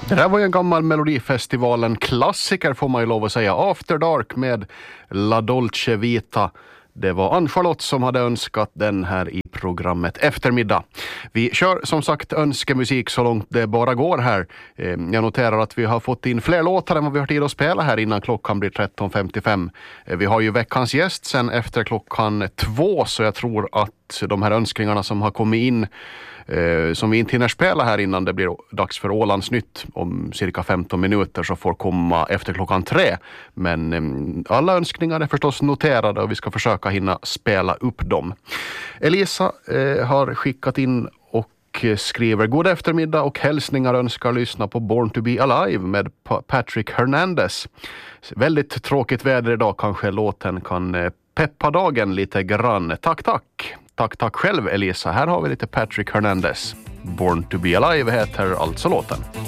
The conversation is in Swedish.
Det där var ju en gammal Melodifestivalen-klassiker får man ju lov att säga. After Dark med La Dolce Vita. Det var Ann-Charlotte som hade önskat den här i programmet Eftermiddag. Vi kör som sagt önskemusik så långt det bara går här. Jag noterar att vi har fått in fler låtar än vad vi har tid att spela här innan klockan blir 13.55. Vi har ju veckans gäst sen efter klockan 2, så jag tror att de här önskningarna som har kommit in som vi inte hinner spela här innan det blir dags för Ålandsnytt om cirka 15 minuter, så får komma efter klockan 3. Men alla önskningar är förstås noterade och vi ska försöka hinna spela upp dem. Elisa har skickat in och skriver: god eftermiddag och hälsningar, önskar lyssna på Born to be Alive med Patrick Hernandez. Väldigt tråkigt väder idag, kanske låten kan peppa dagen lite grann. Tack själv Elisa. Här har vi lite Patrick Hernandez. Born to be Alive heter alltså låten.